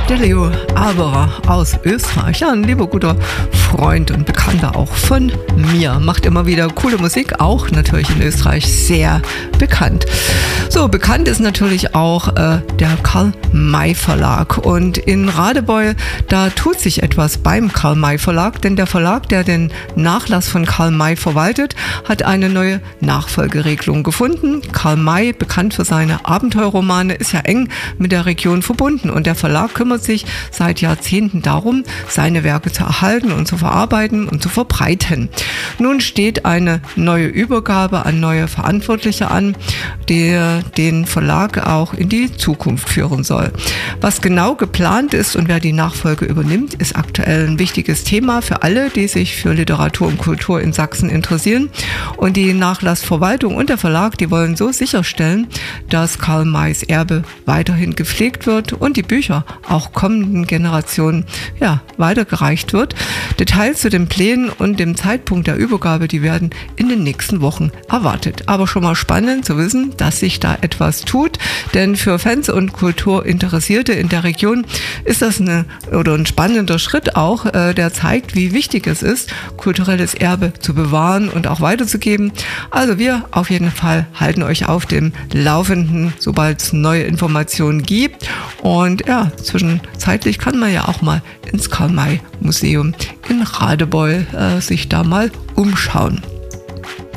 der Leo Aberer aus Österreich. Ja, ein lieber guter Freund und Bekannter auch von mir. Macht immer wieder coole Musik, auch natürlich in Österreich sehr bekannt. So, bekannt ist natürlich auch der Karl-May Verlag. Und in Radebeul, da tut sich etwas beim Karl-May Verlag, denn der Verlag, der den Nachlass von Karl May verwaltet, hat eine neue Nachfolgeregelung gefunden. Karl May, bekannt für seine Abenteuerromane, ist ja eng mit der Region verbunden und der Verlag kümmert sich seit Jahrzehnten darum, seine Werke zu erhalten und zu verarbeiten und zu verbreiten. Nun steht eine neue Übergabe an neue Verantwortliche an, der den Verlag auch in die Zukunft führen soll. Was genau geplant ist und wer die Nachfolge übernimmt, ist aktuell ein wichtiges Thema für alle, die sich für Literatur und Kultur in Sachsen interessieren. Und die Nachlassverwaltung und der Verlag, die wollen so sicherstellen, dass Karl Mays Erbe weiterhin gepflegt wird und die Bücher auch kommenden Generationen weitergereicht wird. Details zu den Plänen und dem Zeitpunkt der Übergabe, die werden in den nächsten Wochen erwartet. Aber schon mal spannend zu wissen, dass sich da etwas tut, denn für Fans und Kulturinteressierte in der Region ist das ein spannender Schritt auch, der zeigt, wie wichtig es ist, kulturelles Erbe zu bewahren und auch weiterzugeben. Also wir auf jeden Fall halten euch auf dem Laufenden, sobald es neue Informationen gibt. Und ja, zwischenzeitlich kann man ja auch mal ins Karl-May-Museum in Radebeul sich da mal umschauen.